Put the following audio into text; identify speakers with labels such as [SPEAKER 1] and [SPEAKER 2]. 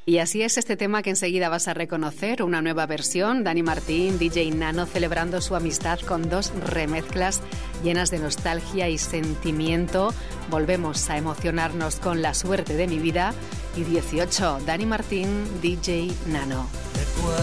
[SPEAKER 1] Y así es este tema que enseguida vas a reconocer, una nueva versión, Dani Martín, DJ Nano, celebrando su amistad con 2 remezclas llenas de nostalgia y sentimiento. Volvemos a emocionarnos con La suerte de mi vida y 18, Dani Martín, DJ Nano.